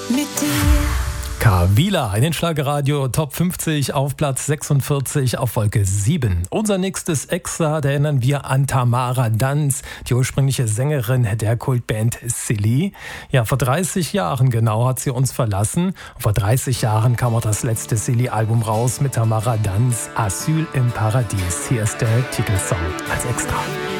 mit dir. Kavila in den Schlagerradio Top 50 auf Platz 46 auf Wolke 7. Unser nächstes Extra, da erinnern wir an Tamara Danz, die ursprüngliche Sängerin der Kultband Silly. Ja, vor 30 Jahren genau hat sie uns verlassen. Und vor 30 Jahren kam auch das letzte Silly-Album raus mit Tamara Danz, Asyl im Paradies. Hier ist der Titelsong als Extra.